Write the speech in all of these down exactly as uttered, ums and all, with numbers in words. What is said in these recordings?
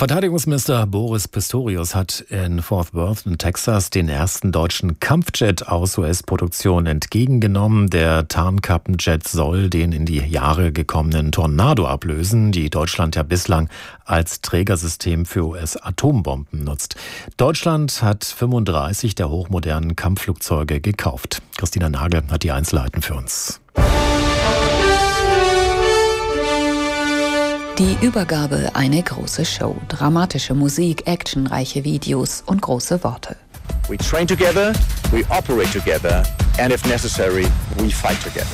Verteidigungsminister Boris Pistorius hat in Fort Worth in Texas den ersten deutschen Kampfjet aus U S-Produktion entgegengenommen. Der Tarnkappenjet soll den in die Jahre gekommenen Tornado ablösen, die Deutschland ja bislang als Trägersystem für U S-Atombomben nutzt. Deutschland hat fünfunddreißig der hochmodernen Kampfflugzeuge gekauft. Christina Nagel hat die Einzelheiten für uns. Die Übergabe eine große Show, dramatische Musik, actionreiche Videos und große Worte. We train together, we operate together and if necessary, we fight together.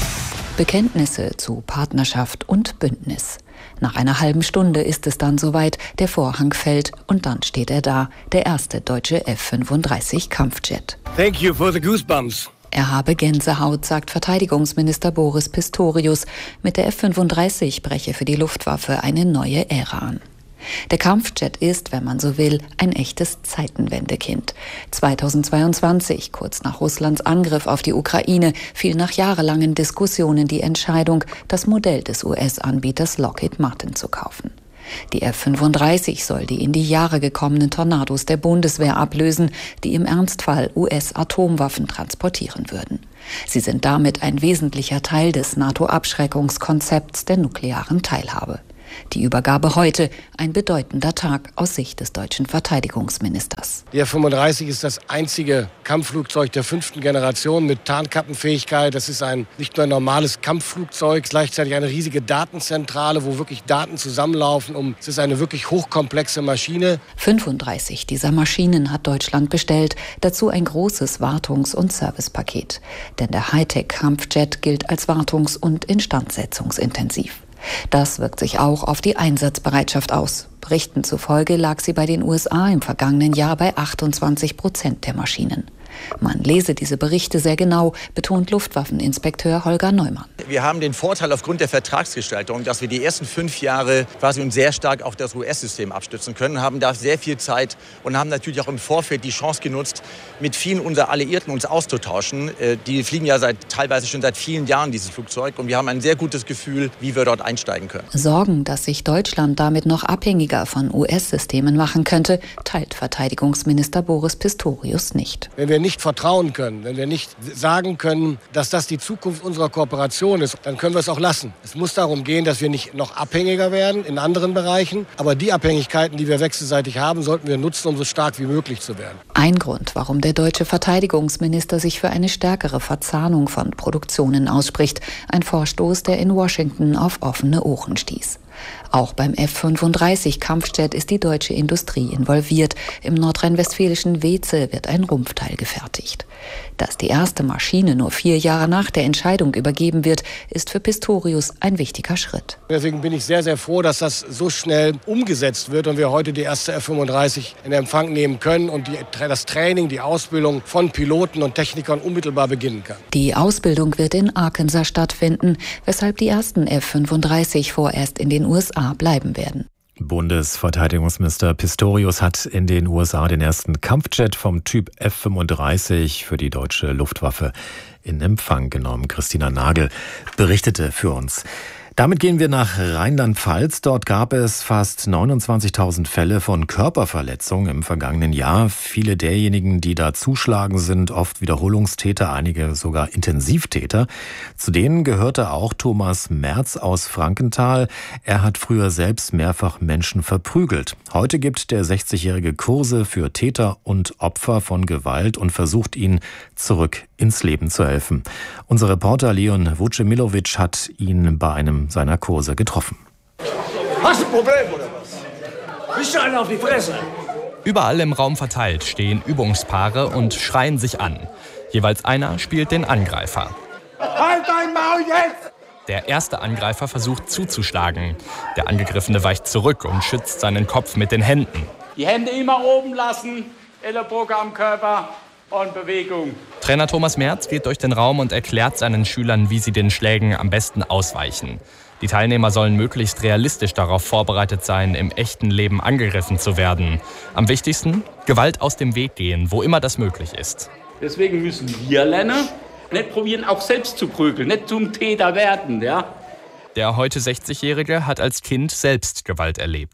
Bekenntnisse zu Partnerschaft und Bündnis. Nach einer halben Stunde ist es dann soweit, der Vorhang fällt und dann steht er da, der erste deutsche F fünfunddreißig Kampfjet. Thank you for the goosebumps. Er habe Gänsehaut, sagt Verteidigungsminister Boris Pistorius. Mit der F fünfunddreißig breche für die Luftwaffe eine neue Ära an. Der Kampfjet ist, wenn man so will, ein echtes Zeitenwendekind. zweitausendzweiundzwanzig, kurz nach Russlands Angriff auf die Ukraine, fiel nach jahrelangen Diskussionen die Entscheidung, das Modell des U S-Anbieters Lockheed Martin zu kaufen. Die F fünfunddreißig soll die in die Jahre gekommenen Tornados der Bundeswehr ablösen, die im Ernstfall U S-Atomwaffen transportieren würden. Sie sind damit ein wesentlicher Teil des NATO-Abschreckungskonzepts der nuklearen Teilhabe. Die Übergabe heute ein bedeutender Tag aus Sicht des deutschen Verteidigungsministers. Die F fünfunddreißig ist das einzige Kampfflugzeug der fünften Generation mit Tarnkappenfähigkeit. Das ist ein nicht nur ein normales Kampfflugzeug, gleichzeitig eine riesige Datenzentrale, wo wirklich Daten zusammenlaufen. Um, es ist eine wirklich hochkomplexe Maschine. fünfunddreißig dieser Maschinen hat Deutschland bestellt, dazu ein großes Wartungs- und Servicepaket. Denn der Hightech-Kampfjet gilt als wartungs- und instandsetzungsintensiv. Das wirkt sich auch auf die Einsatzbereitschaft aus. Berichten zufolge lag sie bei den U S A im vergangenen Jahr bei achtundzwanzig Prozent der Maschinen. Man lese diese Berichte sehr genau, betont Luftwaffeninspekteur Holger Neumann. Wir haben den Vorteil aufgrund der Vertragsgestaltung, dass wir die ersten fünf Jahre quasi uns sehr stark auf das U S-System abstützen können, haben da sehr viel Zeit und haben natürlich auch im Vorfeld die Chance genutzt, mit vielen unserer Alliierten uns auszutauschen. Die fliegen ja seit, teilweise schon seit vielen Jahren dieses Flugzeug und wir haben ein sehr gutes Gefühl, wie wir dort einsteigen können. Sorgen, dass sich Deutschland damit noch abhängiger von U S-Systemen machen könnte, teilt Verteidigungsminister Boris Pistorius nicht. Wenn wir nicht vertrauen können, wenn wir nicht sagen können, dass das die Zukunft unserer Kooperation ist, dann können wir es auch lassen. Es muss darum gehen, dass wir nicht noch abhängiger werden in anderen Bereichen. Aber die Abhängigkeiten, die wir wechselseitig haben, sollten wir nutzen, um so stark wie möglich zu werden. Ein Grund, warum der deutsche Verteidigungsminister sich für eine stärkere Verzahnung von Produktionen ausspricht. Ein Vorstoß, der in Washington auf offene Ohren stieß. Auch beim F fünfunddreißig Kampfjet ist die deutsche Industrie involviert. Im nordrhein-westfälischen Weze wird ein Rumpfteil gefertigt. Dass die erste Maschine nur vier Jahre nach der Entscheidung übergeben wird, ist für Pistorius ein wichtiger Schritt. Deswegen bin ich sehr, sehr froh, dass das so schnell umgesetzt wird und wir heute die erste F fünfunddreißig in Empfang nehmen können und die, das Training, die Ausbildung von Piloten und Technikern unmittelbar beginnen kann. Die Ausbildung wird in Arkansas stattfinden, weshalb die ersten F fünfunddreißig vorerst in den U S A bleiben werden. Bundesverteidigungsminister Pistorius hat in den U S A den ersten Kampfjet vom Typ F fünfunddreißig für die deutsche Luftwaffe in Empfang genommen. Christina Nagel berichtete für uns. Damit gehen wir nach Rheinland-Pfalz. Dort gab es fast neunundzwanzigtausend Fälle von Körperverletzungen im vergangenen Jahr. Viele derjenigen, die da zuschlagen, sind oft Wiederholungstäter, einige sogar Intensivtäter. Zu denen gehörte auch Thomas Merz aus Frankenthal. Er hat früher selbst mehrfach Menschen verprügelt. Heute gibt der sechzigjährige Kurse für Täter und Opfer von Gewalt und versucht ihnen zurück ins Leben zu helfen. Unser Reporter Leon Vucemilovic hat ihn bei einem seiner Kurse getroffen. Hast du ein Problem oder was? Bist du einer auf die Fresse? Überall im Raum verteilt stehen Übungspaare und schreien sich an. Jeweils einer spielt den Angreifer. Halt dein Maul jetzt! Der erste Angreifer versucht zuzuschlagen. Der Angegriffene weicht zurück und schützt seinen Kopf mit den Händen. Die Hände immer oben lassen, Ellenbogen am Körper und Bewegung. Trainer Thomas Merz geht durch den Raum und erklärt seinen Schülern, wie sie den Schlägen am besten ausweichen. Die Teilnehmer sollen möglichst realistisch darauf vorbereitet sein, im echten Leben angegriffen zu werden. Am wichtigsten, Gewalt aus dem Weg gehen, wo immer das möglich ist. Deswegen müssen wir lernen, nicht probieren, auch selbst zu prügeln, nicht zum Täter werden. Ja? Der heute sechzigjährige hat als Kind selbst Gewalt erlebt.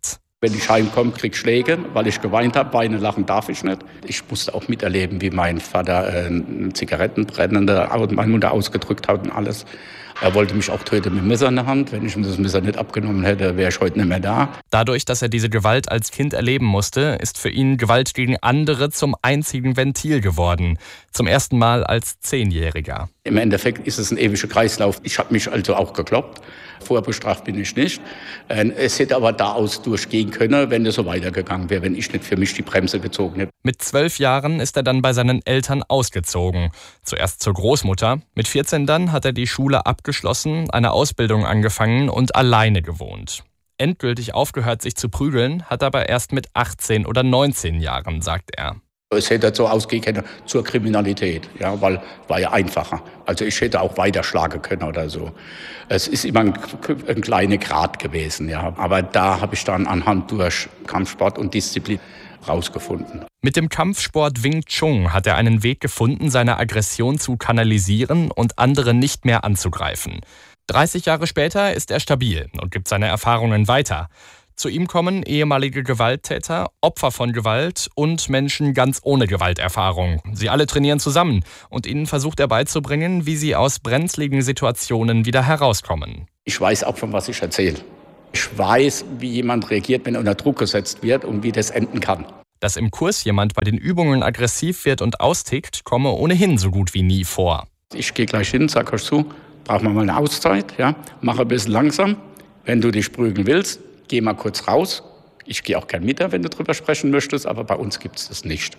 Wenn ich heimkomme, krieg ich Schläge, weil ich geweint habe. Weinen, lachen darf ich nicht. Ich musste auch miterleben, wie mein Vater äh, Zigarettenbrennende meine Mutter ausgedrückt hat und alles. Er wollte mich auch töten mit Messer in der Hand. Wenn ich ihm das Messer nicht abgenommen hätte, wäre ich heute nicht mehr da. Dadurch, dass er diese Gewalt als Kind erleben musste, ist für ihn Gewalt gegen andere zum einzigen Ventil geworden. Zum ersten Mal als Zehnjähriger. Im Endeffekt ist es ein ewiger Kreislauf. Ich habe mich also auch gekloppt. Vorbestraft bin ich nicht. Es hätte aber da aus durchgehen können, wenn es so weitergegangen wäre, wenn ich nicht für mich die Bremse gezogen hätte. Mit zwölf Jahren ist er dann bei seinen Eltern ausgezogen. Zuerst zur Großmutter. Mit vierzehn dann hat er die Schule abgeschlossen, eine Ausbildung angefangen und alleine gewohnt. Endgültig aufgehört, sich zu prügeln, hat er aber erst mit achtzehn oder neunzehn Jahren, sagt er. Es hätte so ausgehen können zur Kriminalität, ja, weil war ja einfacher. Also ich hätte auch weiter schlagen können oder so. Es ist immer ein, ein kleiner Grad gewesen, ja. Aber da habe ich dann anhand durch Kampfsport und Disziplin rausgefunden. Mit dem Kampfsport Wing Chun hat er einen Weg gefunden, seine Aggression zu kanalisieren und andere nicht mehr anzugreifen. dreißig Jahre später ist er stabil und gibt seine Erfahrungen weiter. Zu ihm kommen ehemalige Gewalttäter, Opfer von Gewalt und Menschen ganz ohne Gewalterfahrung. Sie alle trainieren zusammen und ihnen versucht er beizubringen, wie sie aus brenzligen Situationen wieder herauskommen. Ich weiß auch, von was ich erzähle. Ich weiß, wie jemand reagiert, wenn er unter Druck gesetzt wird und wie das enden kann. Dass im Kurs jemand bei den Übungen aggressiv wird und austickt, komme ohnehin so gut wie nie vor. Ich gehe gleich hin, sag euch zu, brauchen wir mal eine Auszeit, ja? Mach ein bisschen langsam. Wenn du dich prügeln willst, geh mal kurz raus. Ich gehe auch gern mit, wenn du drüber sprechen möchtest, aber bei uns gibt es das nicht.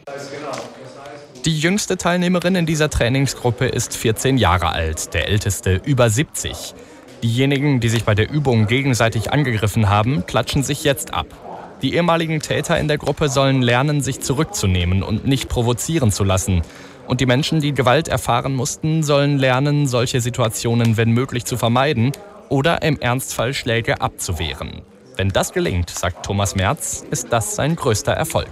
Die jüngste Teilnehmerin in dieser Trainingsgruppe ist vierzehn Jahre alt, der älteste über siebzig. Diejenigen, die sich bei der Übung gegenseitig angegriffen haben, klatschen sich jetzt ab. Die ehemaligen Täter in der Gruppe sollen lernen, sich zurückzunehmen und nicht provozieren zu lassen. Und die Menschen, die Gewalt erfahren mussten, sollen lernen, solche Situationen, wenn möglich, zu vermeiden oder im Ernstfall Schläge abzuwehren. Wenn das gelingt, sagt Thomas Merz, ist das sein größter Erfolg.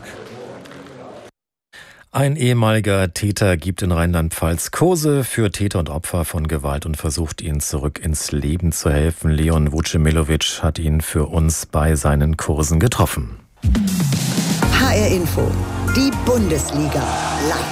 Ein ehemaliger Täter gibt in Rheinland-Pfalz Kurse für Täter und Opfer von Gewalt und versucht, ihnen zurück ins Leben zu helfen. Leon Vucemilovic hat ihn für uns bei seinen Kursen getroffen. H R Info, die Bundesliga live.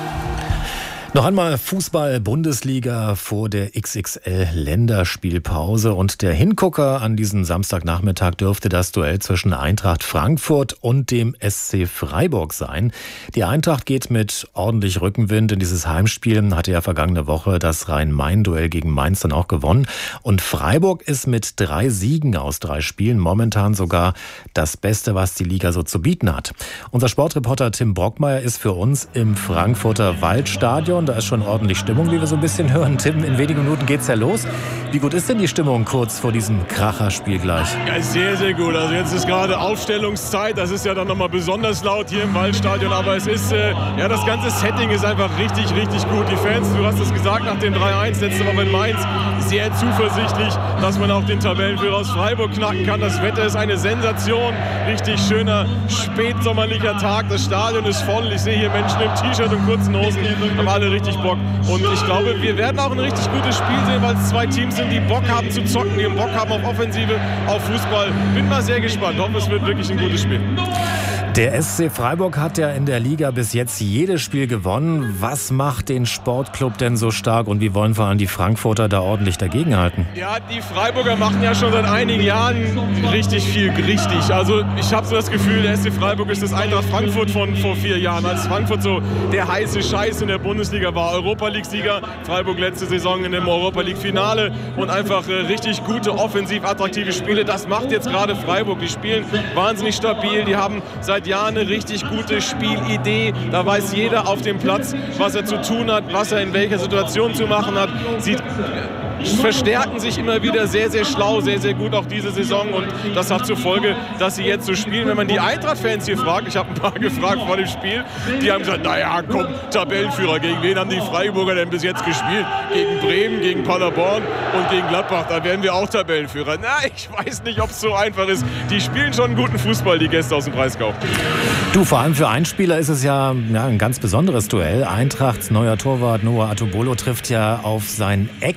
Noch einmal Fußball-Bundesliga vor der X X L-Länderspielpause. Und der Hingucker an diesem Samstagnachmittag dürfte das Duell zwischen Eintracht Frankfurt und dem S C Freiburg sein. Die Eintracht geht mit ordentlich Rückenwind in dieses Heimspiel, hatte ja vergangene Woche das Rhein-Main-Duell gegen Mainz dann auch gewonnen. Und Freiburg ist mit drei Siegen aus drei Spielen momentan sogar das Beste, was die Liga so zu bieten hat. Unser Sportreporter Tim Brockmeier ist für uns im Frankfurter Waldstadion. Da ist schon ordentlich Stimmung, wie wir so ein bisschen hören. Tim, in wenigen Minuten geht's ja los. Wie gut ist denn die Stimmung kurz vor diesem Kracherspiel gleich? Ja, sehr, sehr gut. Also jetzt ist gerade Aufstellungszeit. Das ist ja dann nochmal besonders laut hier im Waldstadion. Aber es ist, äh, ja, das ganze Setting ist einfach richtig, richtig gut. Die Fans, du hast es gesagt, nach dem drei eins letzte Woche in Mainz, sehr zuversichtlich, dass man auch den Tabellenführer aus Freiburg knacken kann. Das Wetter ist eine Sensation. Richtig schöner, spätsommerlicher Tag. Das Stadion ist voll. Ich sehe hier Menschen im T-Shirt und kurzen Hosen. Haben alle richtig Bock. Und ich glaube, wir werden auch ein richtig gutes Spiel sehen, weil es zwei Teams sind, die Bock haben zu zocken, die Bock haben auf Offensive, auf Fußball. Bin mal sehr gespannt. Ich hoffe, es wird wirklich ein gutes Spiel. Der S C Freiburg hat ja in der Liga bis jetzt jedes Spiel gewonnen. Was macht den Sportclub denn so stark und wie wollen vor allem die Frankfurter da ordentlich dagegenhalten? Ja, die Freiburger machen ja schon seit einigen Jahren richtig viel richtig. Also ich habe so das Gefühl, der S C Freiburg ist das Eintracht Frankfurt von vor vier Jahren. Als Frankfurt so der heiße Scheiß in der Bundesliga war, Europa-League-Sieger, Freiburg letzte Saison in dem Europa-League-Finale und einfach äh, richtig gute, offensiv attraktive Spiele. Das macht jetzt gerade Freiburg. Die spielen wahnsinnig stabil, die haben seit Jahren eine richtig gute Spielidee. Da weiß jeder auf dem Platz, was er zu tun hat, was er in welcher Situation zu machen hat. Sie verstärken sich immer wieder sehr, sehr schlau, sehr, sehr gut auch diese Saison und das hat zur Folge, dass sie jetzt so spielen. Wenn man die Eintracht-Fans hier fragt, ich habe ein paar gefragt vor dem Spiel, die haben gesagt, naja, komm, Tabellenführer, gegen wen haben die Freiburger denn bis jetzt gespielt? Gegen Bremen, gegen Paderborn und gegen Gladbach, da werden wir auch Tabellenführer. Na, ich weiß nicht, ob es so einfach ist. Die spielen schon einen guten Fußball, die Gäste aus dem Breisgau. Du, vor allem für Einspieler ist es ja, ja ein ganz besonderes Duell. Eintrachts neuer Torwart Noah Atobolo trifft ja auf seinen Ex-Verein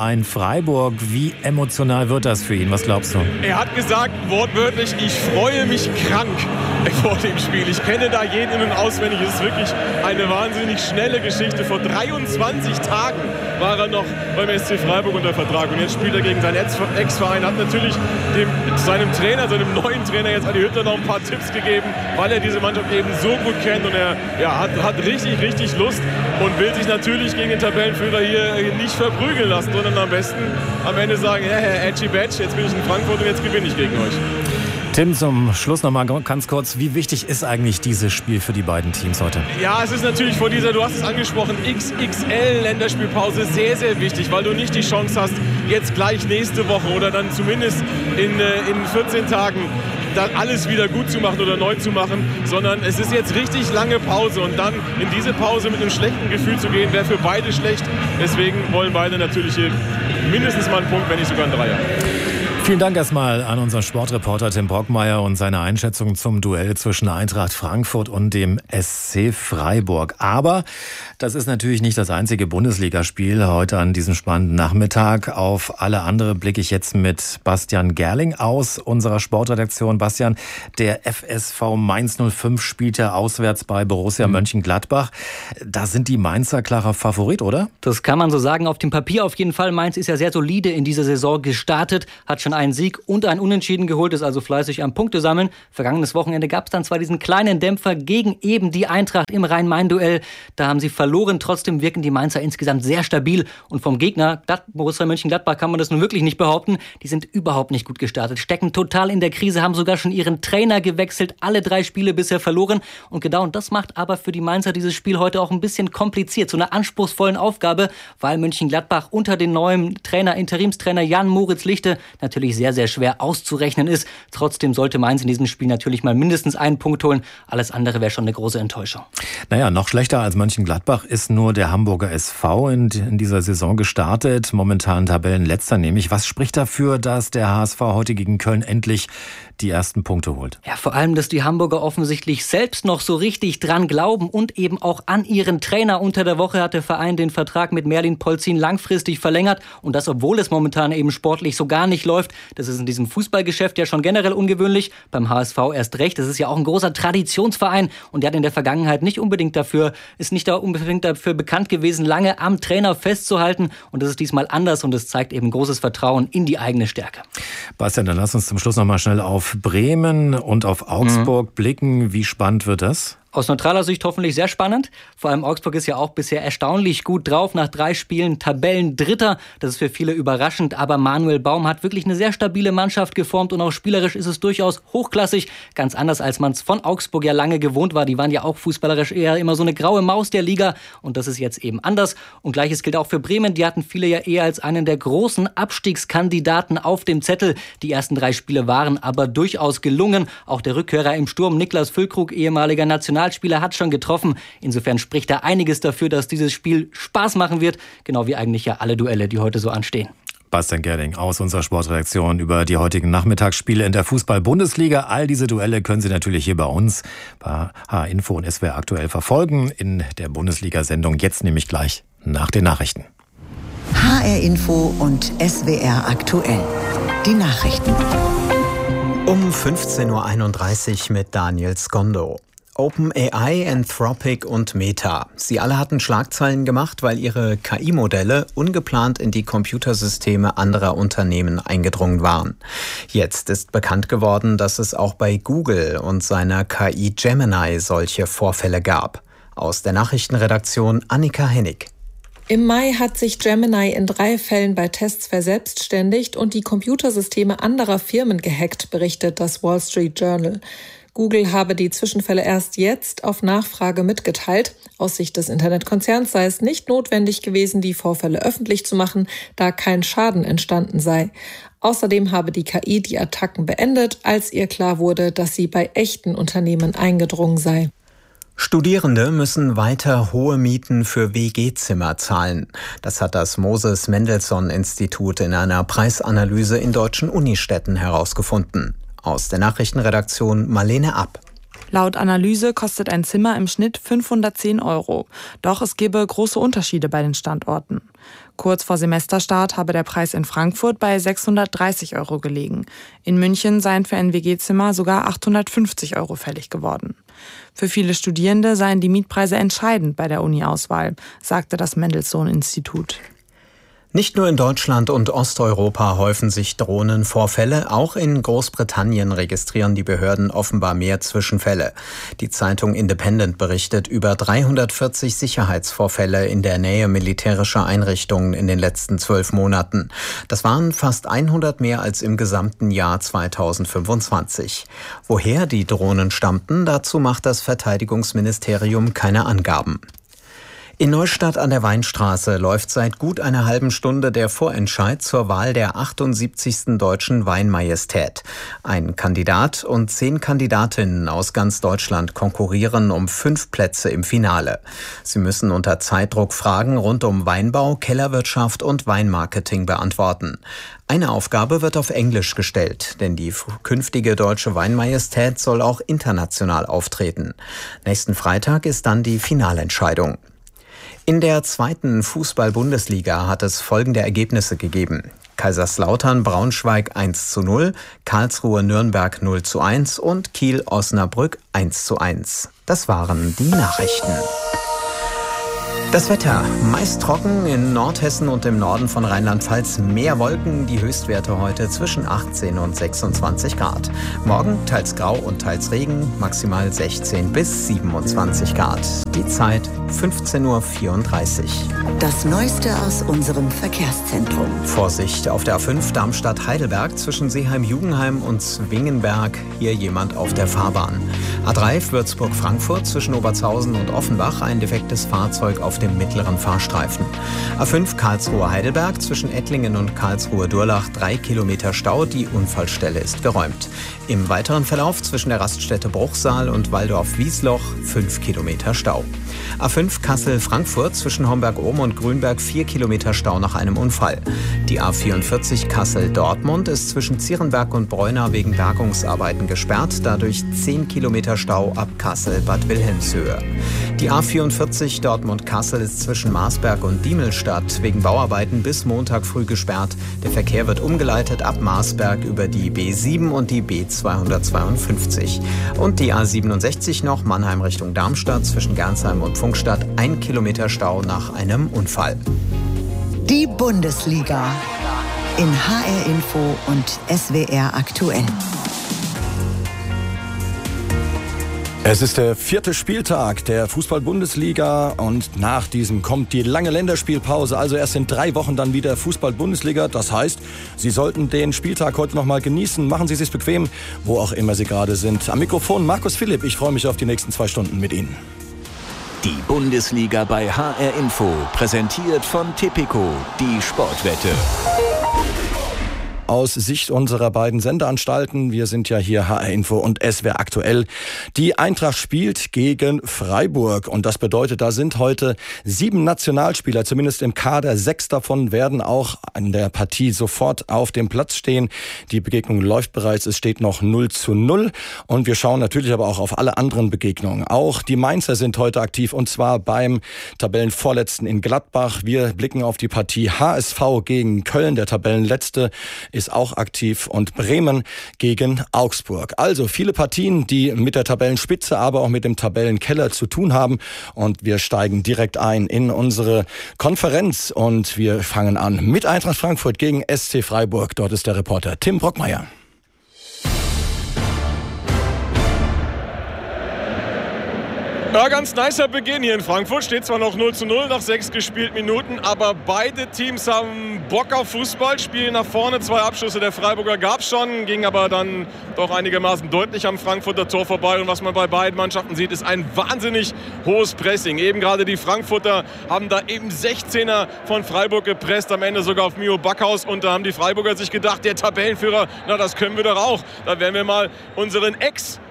Verein Freiburg. Wie emotional wird das für ihn? Was glaubst du? Er hat gesagt, wortwörtlich, ich freue mich krank vor dem Spiel. Ich kenne da jeden in- und auswendig. Es ist wirklich eine wahnsinnig schnelle Geschichte. Vor dreiundzwanzig Tagen war er noch beim S C Freiburg unter Vertrag. Und jetzt spielt er gegen seinen Ex-Verein. Hat natürlich dem, seinem Trainer, seinem neuen Trainer jetzt Adi Hüttner noch ein paar Tipps gegeben, weil er diese Mannschaft eben so gut kennt. Und er ja, hat, hat richtig, richtig Lust und will sich natürlich gegen den Tabellenführer hier nicht verprügeln lassen, sondern am besten am Ende sagen, ja, Herr Edgy Badge, jetzt bin ich in Frankfurt und jetzt gewinne ich gegen euch. Tim, zum Schluss noch mal ganz kurz, wie wichtig ist eigentlich dieses Spiel für die beiden Teams heute? Ja, es ist natürlich vor dieser, du hast es angesprochen, X X L-Länderspielpause sehr, sehr wichtig, weil du nicht die Chance hast, jetzt gleich nächste Woche oder dann zumindest in, in vierzehn Tagen dann alles wieder gut zu machen oder neu zu machen, sondern es ist jetzt richtig lange Pause und dann in diese Pause mit einem schlechten Gefühl zu gehen, wäre für beide schlecht. Deswegen wollen beide natürlich hier mindestens mal einen Punkt, wenn nicht sogar einen Dreier. Vielen Dank erstmal an unseren Sportreporter Tim Brockmeier und seine Einschätzung zum Duell zwischen Eintracht Frankfurt und dem S C Freiburg. Aber das ist natürlich nicht das einzige Bundesligaspiel heute an diesem spannenden Nachmittag. Auf alle andere blicke ich jetzt mit Bastian Gerling aus unserer Sportredaktion. Bastian, der F S V Mainz null fünf spielt ja auswärts bei Borussia mhm. Mönchengladbach. Da sind die Mainzer klarer Favorit, oder? Das kann man so sagen. Auf dem Papier auf jeden Fall. Mainz ist ja sehr solide in dieser Saison gestartet, hat schon einen Sieg und ein Unentschieden geholt, ist also fleißig am Punkte sammeln. Vergangenes Wochenende gab es dann zwar diesen kleinen Dämpfer gegen eben die Eintracht im Rhein-Main-Duell. Da haben sie verloren. Trotzdem wirken die Mainzer insgesamt sehr stabil. Und vom Gegner, Borussia Mönchengladbach, kann man das nun wirklich nicht behaupten. Die sind überhaupt nicht gut gestartet, stecken total in der Krise, haben sogar schon ihren Trainer gewechselt. Alle drei Spiele bisher verloren. Und genau das macht aber für die Mainzer dieses Spiel heute auch ein bisschen kompliziert. So einer anspruchsvollen Aufgabe, weil Mönchengladbach unter den neuen Trainer, Interimstrainer Jan-Moritz Lichte natürlich sehr, sehr schwer auszurechnen ist. Trotzdem sollte Mainz in diesem Spiel natürlich mal mindestens einen Punkt holen. Alles andere wäre schon eine große Enttäuschung. Naja, noch schlechter als Mönchengladbach ist nur der Hamburger S V in, in dieser Saison gestartet. Momentan Tabellenletzter nämlich. Was spricht dafür, dass der H S V heute gegen Köln endlich die ersten Punkte holt? Ja, vor allem, dass die Hamburger offensichtlich selbst noch so richtig dran glauben und eben auch an ihren Trainer. Unter der Woche hat der Verein den Vertrag mit Merlin Polzin langfristig verlängert. Und das, obwohl es momentan eben sportlich so gar nicht läuft. Das ist in diesem Fußballgeschäft ja schon generell ungewöhnlich. Beim H S V erst recht. Das ist ja auch ein großer Traditionsverein. Und der hat in der Vergangenheit nicht unbedingt dafür, ist nicht da unbedingt dafür bekannt gewesen, lange am Trainer festzuhalten. Und das ist diesmal anders. Und es zeigt eben großes Vertrauen in die eigene Stärke. Bastian, dann lass uns zum Schluss noch mal schnell auf Bremen und auf Augsburg mhm. blicken. Wie spannend wird das? Aus neutraler Sicht hoffentlich sehr spannend. Vor allem Augsburg ist ja auch bisher erstaunlich gut drauf. Nach drei Spielen Tabellendritter. Das ist für viele überraschend. Aber Manuel Baum hat wirklich eine sehr stabile Mannschaft geformt. Und auch spielerisch ist es durchaus hochklassig. Ganz anders, als man es von Augsburg ja lange gewohnt war. Die waren ja auch fußballerisch eher immer so eine graue Maus der Liga. Und das ist jetzt eben anders. Und Gleiches gilt auch für Bremen. Die hatten viele ja eher als einen der großen Abstiegskandidaten auf dem Zettel. Die ersten drei Spiele waren aber durchaus gelungen. Auch der Rückkehrer im Sturm, Niklas Füllkrug, ehemaliger Nationalspieler, hat schon getroffen. Insofern spricht da einiges dafür, dass dieses Spiel Spaß machen wird. Genau wie eigentlich ja alle Duelle, die heute so anstehen. Bastian Gerling aus unserer Sportredaktion über die heutigen Nachmittagsspiele in der Fußball-Bundesliga. All diese Duelle können Sie natürlich hier bei uns bei H R-Info und S W R aktuell verfolgen. In der Bundesliga-Sendung jetzt nämlich gleich nach den Nachrichten. H R-Info und S W R aktuell. Die Nachrichten. Um fünfzehn Uhr einunddreißig mit Daniel Skondo. OpenAI, Anthropic und Meta. Sie alle hatten Schlagzeilen gemacht, weil ihre K I-Modelle ungeplant in die Computersysteme anderer Unternehmen eingedrungen waren. Jetzt ist bekannt geworden, dass es auch bei Google und seiner K I Gemini solche Vorfälle gab. Aus der Nachrichtenredaktion Annika Hennig. Im Mai hat sich Gemini in drei Fällen bei Tests verselbstständigt und die Computersysteme anderer Firmen gehackt, berichtet das Wall Street Journal. Google habe die Zwischenfälle erst jetzt auf Nachfrage mitgeteilt. Aus Sicht des Internetkonzerns sei es nicht notwendig gewesen, die Vorfälle öffentlich zu machen, da kein Schaden entstanden sei. Außerdem habe die K I die Attacken beendet, als ihr klar wurde, dass sie bei echten Unternehmen eingedrungen sei. Studierende müssen weiter hohe Mieten für W G-Zimmer zahlen. Das hat das Moses-Mendelssohn-Institut in einer Preisanalyse in deutschen Unistädten herausgefunden. Aus der Nachrichtenredaktion Marlene App. Laut Analyse kostet ein Zimmer im Schnitt fünfhundertzehn Euro. Doch es gebe große Unterschiede bei den Standorten. Kurz vor Semesterstart habe der Preis in Frankfurt bei sechshundertdreißig Euro gelegen. In München seien für ein W G-Zimmer sogar achthundertfünfzig Euro fällig geworden. Für viele Studierende seien die Mietpreise entscheidend bei der Uni-Auswahl, sagte das Mendelssohn-Institut. Nicht nur in Deutschland und Osteuropa häufen sich Drohnenvorfälle, auch in Großbritannien registrieren die Behörden offenbar mehr Zwischenfälle. Die Zeitung Independent berichtet über dreihundertvierzig Sicherheitsvorfälle in der Nähe militärischer Einrichtungen in den letzten zwölf Monaten. Das waren fast hundert mehr als im gesamten Jahr zweitausendfünfundzwanzig. Woher die Drohnen stammten, dazu macht das Verteidigungsministerium keine Angaben. In Neustadt an der Weinstraße läuft seit gut einer halben Stunde der Vorentscheid zur Wahl der achtundsiebzigsten Deutschen Weinmajestät. Ein Kandidat und zehn Kandidatinnen aus ganz Deutschland konkurrieren um fünf Plätze im Finale. Sie müssen unter Zeitdruck Fragen rund um Weinbau, Kellerwirtschaft und Weinmarketing beantworten. Eine Aufgabe wird auf Englisch gestellt, denn die künftige deutsche Weinmajestät soll auch international auftreten. Nächsten Freitag ist dann die Finalentscheidung. In der zweiten Fußball-Bundesliga hat es folgende Ergebnisse gegeben. Kaiserslautern Braunschweig eins zu null, Karlsruhe Nürnberg null zu eins und Kiel Osnabrück eins zu eins. Das waren die Nachrichten. Das Wetter, meist trocken, in Nordhessen und im Norden von Rheinland-Pfalz mehr Wolken, die Höchstwerte heute zwischen achtzehn und sechsundzwanzig Grad. Morgen teils grau und teils Regen, maximal sechzehn bis siebenundzwanzig Grad. Die Zeit fünfzehn Uhr vierunddreißig. Das Neueste aus unserem Verkehrszentrum. Vorsicht auf der A fünf Darmstadt-Heidelberg zwischen Seeheim-Jugenheim und Zwingenberg. Hier jemand auf der Fahrbahn. A drei Würzburg-Frankfurt zwischen Obertshausen und Offenbach. Ein defektes Fahrzeug auf dem mittleren Fahrstreifen. A fünf Karlsruhe-Heidelberg zwischen Ettlingen und Karlsruhe-Durlach. Drei Kilometer Stau. Die Unfallstelle ist geräumt. Im weiteren Verlauf zwischen der Raststätte Bruchsal und Waldorf-Wiesloch. Fünf Kilometer Stau. A fünf Kassel-Frankfurt zwischen Homberg-Ohm und Grünberg. Vier Kilometer Stau nach einem Unfall. Die A vierundvierzig Kassel-Dortmund ist zwischen Zierenberg und Breuna wegen Bergungsarbeiten gesperrt. Dadurch zehn Kilometer Stau ab Kassel-Bad Wilhelmshöhe. Die A vierundvierzig Dortmund-Kassel ist zwischen Marsberg und Diemelstadt wegen Bauarbeiten bis Montag früh gesperrt. Der Verkehr wird umgeleitet ab Marsberg über die B sieben und die B zweihundertzweiundfünfzig. Und die A siebenundsechzig noch Mannheim Richtung Darmstadt zwischen Gernsheim und Pfungstadt. Ein Kilometer Stau nach einem Unfall. Die Bundesliga in H R Info und S W R aktuell. Es ist der vierte Spieltag der Fußball-Bundesliga und nach diesem kommt die lange Länderspielpause. Also erst in drei Wochen dann wieder Fußball-Bundesliga. Das heißt, Sie sollten den Spieltag heute noch mal genießen. Machen Sie es sich bequem, wo auch immer Sie gerade sind. Am Mikrofon Markus Philipp. Ich freue mich auf die nächsten zwei Stunden mit Ihnen. Die Bundesliga bei H R Info, präsentiert von Tipico, die Sportwette. Aus Sicht unserer beiden Sendeanstalten, wir sind ja hier H R Info und S W R aktuell. Die Eintracht spielt gegen Freiburg und das bedeutet, da sind heute sieben Nationalspieler, zumindest im Kader. Sechs davon werden auch an der Partie sofort auf dem Platz stehen. Die Begegnung läuft bereits, es steht noch null zu null und wir schauen natürlich aber auch auf alle anderen Begegnungen. Auch die Mainzer sind heute aktiv und zwar beim Tabellenvorletzten in Gladbach. Wir blicken auf die Partie H S V gegen Köln, der Tabellenletzte ist auch aktiv und Bremen gegen Augsburg. Also viele Partien, die mit der Tabellenspitze, aber auch mit dem Tabellenkeller zu tun haben. Und wir steigen direkt ein in unsere Konferenz und wir fangen an mit Eintracht Frankfurt gegen S C Freiburg. Dort ist der Reporter Tim Brockmeier. Ja, ganz nicer Beginn hier in Frankfurt. Steht zwar noch null zu null nach sechs gespielten Minuten, aber beide Teams haben Bock auf Fußball, spielen nach vorne. Zwei Abschlüsse der Freiburger gab es schon, ging aber dann doch einigermaßen deutlich am Frankfurter Tor vorbei. Und was man bei beiden Mannschaften sieht, ist ein wahnsinnig hohes Pressing. Eben gerade die Frankfurter haben da eben sechzehner von Freiburg gepresst, am Ende sogar auf Mio Backhaus. Und da haben die Freiburger sich gedacht, der Tabellenführer, na das können wir doch auch. Da werden wir mal unseren Ex-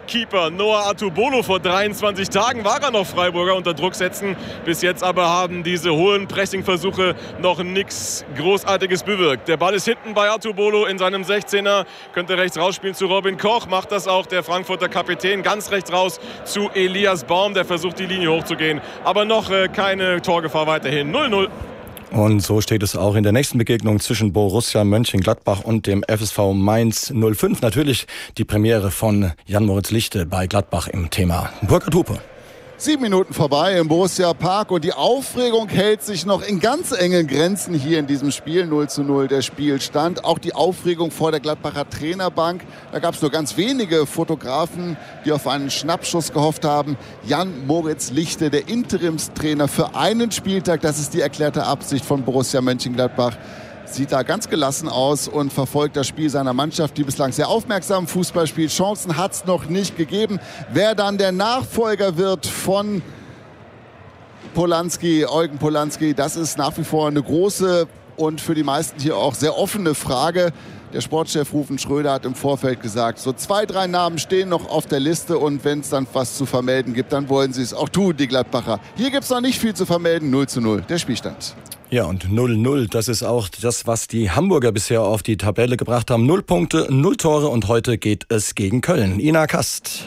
Keeper Noah Atubolo. Vor dreiundzwanzig Tagen war er noch Freiburger unter Druck setzen. Bis jetzt aber haben diese hohen Pressingversuche noch nichts Großartiges bewirkt. Der Ball ist hinten bei Atubolo in seinem sechzehner. Könnte rechts rausspielen zu Robin Koch. Macht das auch der Frankfurter Kapitän. Ganz rechts raus zu Elias Baum. Der versucht, die Linie hochzugehen. Aber noch äh, keine Torgefahr weiterhin. null null. Und so steht es auch in der nächsten Begegnung zwischen Borussia Mönchengladbach und dem F S V Mainz null fünf. Natürlich die Premiere von Jan-Moritz Lichte bei Gladbach im Thema. Burkhard Hupe. Sieben Minuten vorbei im Borussia Park und die Aufregung hält sich noch in ganz engen Grenzen hier in diesem Spiel. null zu null der Spielstand. Auch die Aufregung vor der Gladbacher Trainerbank. Da gab es nur ganz wenige Fotografen, die auf einen Schnappschuss gehofft haben. Jan-Moritz Lichte, der Interimstrainer für einen Spieltag. Das ist die erklärte Absicht von Borussia Mönchengladbach. Sieht da ganz gelassen aus und verfolgt das Spiel seiner Mannschaft, die bislang sehr aufmerksam Fußball spielt. Chancen hat es noch nicht gegeben. Wer dann der Nachfolger wird von Polanski, Eugen Polanski, das ist nach wie vor eine große und für die meisten hier auch sehr offene Frage. Der Sportchef Rufen Schröder hat im Vorfeld gesagt, so zwei, drei Namen stehen noch auf der Liste und wenn es dann was zu vermelden gibt, dann wollen sie es auch tun, die Gladbacher. Hier gibt es noch nicht viel zu vermelden, null zu null der Spielstand. Ja, und null null, das ist auch das, was die Hamburger bisher auf die Tabelle gebracht haben. Null Punkte, null Tore und heute geht es gegen Köln. Ina Kast.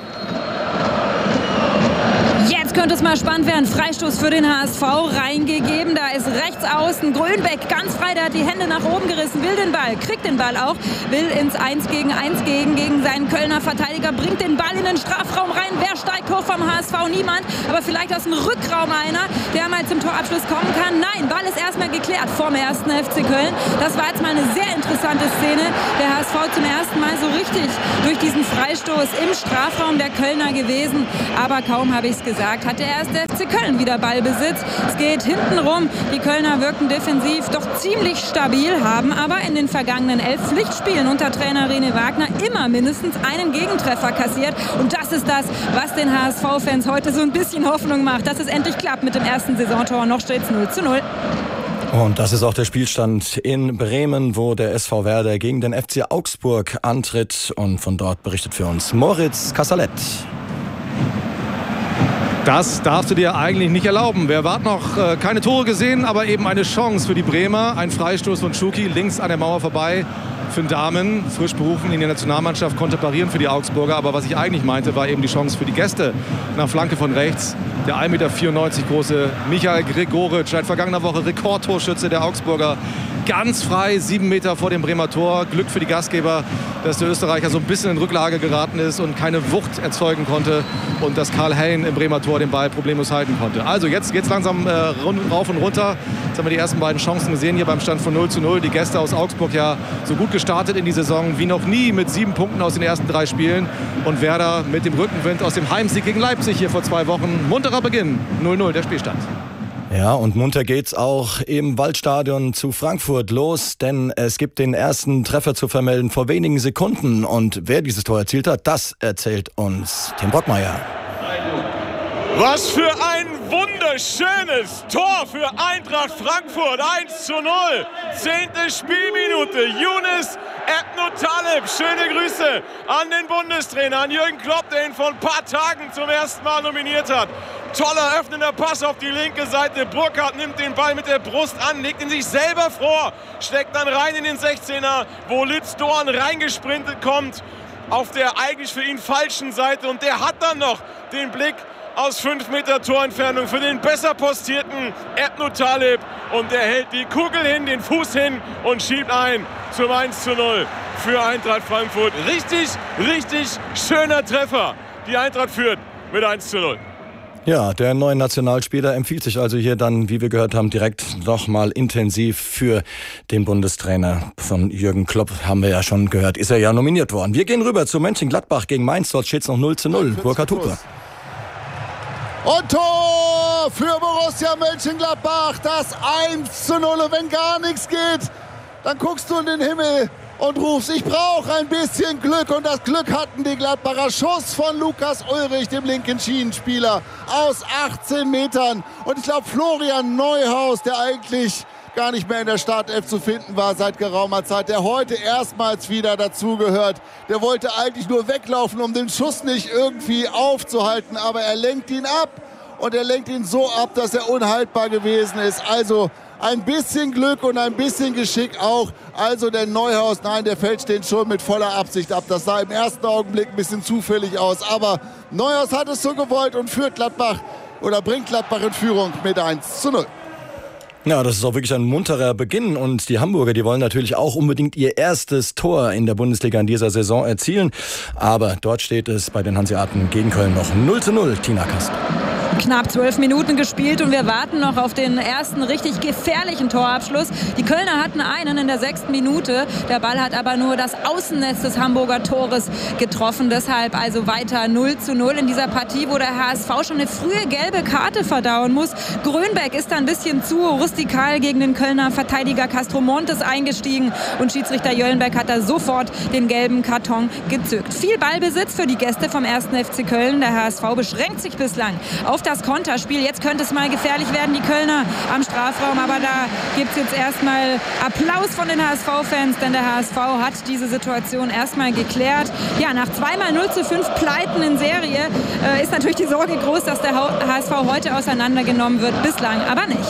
Jetzt könnte es mal spannend werden. Freistoß für den H S V reingegeben. Da ist rechts außen Grönbeck ganz frei. Der hat die Hände nach oben gerissen. Will den Ball, kriegt den Ball auch. Will ins eins gegen eins gegen, gegen seinen Kölner Verteidiger. Bringt den Ball in den Strafraum rein. Wer steigt hoch vom H S V? Niemand. Aber vielleicht aus dem Rückraum einer, der mal zum Torabschluss kommen kann. Nein, Ball ist erstmal geklärt vom ersten F C Köln. Das war jetzt mal eine sehr interessante Szene. Der H S V zum ersten Mal so richtig durch diesen Freistoß im Strafraum der Kölner gewesen. Aber kaum habe ich es gesagt, hat der erste F C Köln wieder Ballbesitz. Es geht hinten rum. Die Kölner wirken defensiv doch ziemlich stabil, haben aber in den vergangenen elf Pflichtspielen unter Trainer René Wagner immer mindestens einen Gegentreffer kassiert. Und das ist das, was den H S V-Fans heute so ein bisschen Hoffnung macht, dass es endlich klappt mit dem ersten Saisontor. Noch steht es null zu null. Und das ist auch der Spielstand in Bremen, wo der S V Werder gegen den F C Augsburg antritt. Und von dort berichtet für uns Moritz Kassalet. Das darfst du dir eigentlich nicht erlauben. Wir warten noch äh, keine Tore gesehen, aber eben eine Chance für die Bremer. Ein Freistoß von Schuki links an der Mauer vorbei. Finn Dahmen, frisch berufen in die Nationalmannschaft, konnte parieren für die Augsburger. Aber was ich eigentlich meinte, war eben die Chance für die Gäste. Nach Flanke von rechts. Der ein Meter vierundneunzig große Michael Gregoritsch, seit vergangener Woche Rekordtorschütze der Augsburger. Ganz frei, sieben Meter vor dem Bremer Tor. Glück für die Gastgeber, dass der Österreicher so ein bisschen in Rücklage geraten ist und keine Wucht erzeugen konnte. Und dass Karl Hein im Bremer Tor den Ball problemlos halten konnte. Also jetzt geht's langsam äh, rauf und runter. Jetzt haben wir die ersten beiden Chancen gesehen hier beim Stand von null zu null. Die Gäste aus Augsburg ja so gut gestartet in die Saison wie noch nie mit sieben Punkten aus den ersten drei Spielen. Und Werder mit dem Rückenwind aus dem Heimsieg gegen Leipzig hier vor zwei Wochen. Munterer Beginn, null null der Spielstand. Ja, und munter geht's auch im Waldstadion zu Frankfurt los, denn es gibt den ersten Treffer zu vermelden vor wenigen Sekunden. Und wer dieses Tor erzielt hat, das erzählt uns Tim Brockmeier. Was für ein wunderschönes Tor für Eintracht Frankfurt. eins zu null. Zehnte Spielminute. Younes Ebnu-Taleb. Schöne Grüße an den Bundestrainer, an Jürgen Klopp, der ihn vor ein paar Tagen zum ersten Mal nominiert hat. Toller öffnender Pass auf die linke Seite. Burkhardt nimmt den Ball mit der Brust an, legt ihn sich selber vor, steckt dann rein in den sechzehner, wo Litz Dorn reingesprintet kommt auf der eigentlich für ihn falschen Seite. Und der hat dann noch den Blick aus fünf Meter Torentfernung für den besser postierten Ebnu-Taleb. Und der hält die Kugel hin, den Fuß hin und schiebt ein zum eins zu null für Eintracht Frankfurt. Richtig, richtig schöner Treffer. Die Eintracht führt mit eins zu null. Ja, der neue Nationalspieler empfiehlt sich also hier dann, wie wir gehört haben, direkt nochmal intensiv für den Bundestrainer von Jürgen Klopp. Haben wir ja schon gehört, ist er ja nominiert worden. Wir gehen rüber zu Mönchengladbach gegen Mainz. Dort steht es noch null zu null. Burkhard Hupe. Und Tor für Borussia Mönchengladbach, das eins zu null. Und wenn gar nichts geht, dann guckst du in den Himmel und rufst, ich brauche ein bisschen Glück. Und das Glück hatten die Gladbacher. Schuss von Lukas Ulrich, dem linken Schienenspieler, aus achtzehn Metern. Und ich glaube, Florian Neuhaus, der eigentlich gar nicht mehr in der Startelf zu finden war seit geraumer Zeit, der heute erstmals wieder dazugehört. Der wollte eigentlich nur weglaufen, um den Schuss nicht irgendwie aufzuhalten, aber er lenkt ihn ab und er lenkt ihn so ab, dass er unhaltbar gewesen ist. Also ein bisschen Glück und ein bisschen Geschick auch. Also der Neuhaus, nein, der fällt den schon mit voller Absicht ab. Das sah im ersten Augenblick ein bisschen zufällig aus, aber Neuhaus hat es so gewollt und führt Gladbach oder bringt Gladbach in Führung mit eins zu null. Ja, das ist auch wirklich ein munterer Beginn und die Hamburger, die wollen natürlich auch unbedingt ihr erstes Tor in der Bundesliga in dieser Saison erzielen. Aber dort steht es bei den Hanseaten gegen Köln noch null zu null. Tina Kast. Knapp zwölf Minuten gespielt und wir warten noch auf den ersten richtig gefährlichen Torabschluss. Die Kölner hatten einen in der sechsten Minute. Der Ball hat aber nur das Außennetz des Hamburger Tores getroffen. Deshalb also weiter null zu null in dieser Partie, wo der H S V schon eine frühe gelbe Karte verdauen muss. Grönbeck ist da ein bisschen zu rustikal gegen den Kölner Verteidiger Castro Montes eingestiegen und Schiedsrichter Jöllenbeck hat da sofort den gelben Karton gezückt. Viel Ballbesitz für die Gäste vom ersten F C Köln. Der H S V beschränkt sich bislang auf das Konterspiel. Jetzt könnte es mal gefährlich werden, die Kölner am Strafraum, aber da gibt es jetzt erstmal Applaus von den H S V-Fans, denn der H S V hat diese Situation erstmal geklärt. Ja, nach zweimal null zu fünf Pleiten in Serie äh, ist natürlich die Sorge groß, dass der H S V heute auseinandergenommen wird. Bislang aber nicht.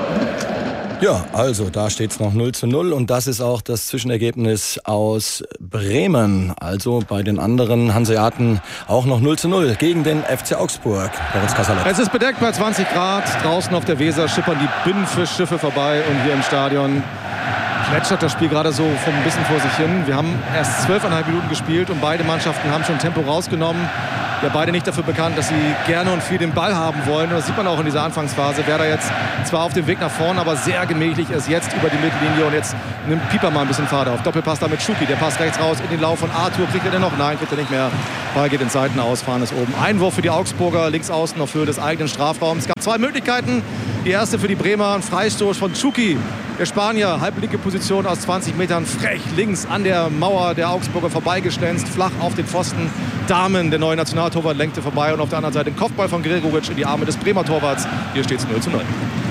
Ja, also da steht es noch null zu null und das ist auch das Zwischenergebnis aus Bremen. Also bei den anderen Hanseaten auch noch null zu null gegen den F C Augsburg. Es ist bedeckt bei zwanzig Grad. Draußen auf der Weser schippern die Binnenfischschiffe vorbei und hier im Stadion plätschert das Spiel gerade so ein bisschen vor sich hin. Wir haben erst zwölfeinhalb Minuten gespielt und beide Mannschaften haben schon Tempo rausgenommen. Ja, beide nicht dafür bekannt, dass sie gerne und viel den Ball haben wollen. Und das sieht man auch in dieser Anfangsphase. Werder jetzt zwar auf dem Weg nach vorne, aber sehr gemächlich ist jetzt über die Mittellinie. Und jetzt nimmt Pieper mal ein bisschen Fahrt auf. Doppelpass da mit Schuki. Der Pass rechts raus in den Lauf von Arthur. Kriegt er den noch? Nein, kriegt er nicht mehr. Ball geht in Seiten aus, fahren ist oben. Einwurf für die Augsburger, links außen auf Höhe des eigenen Strafraums. Es gab zwei Möglichkeiten. Die erste für die Bremer, ein Freistoß von Schuki. Der Spanier, halblinke Position aus zwanzig Metern, frech links an der Mauer der Augsburger vorbeigeschlänzt, flach auf den Pfosten. Dahmen, der neue Nationaltorwart, lenkte vorbei und auf der anderen Seite den Kopfball von Gregoritsch in die Arme des Bremer Torwarts. Hier steht es null zu null.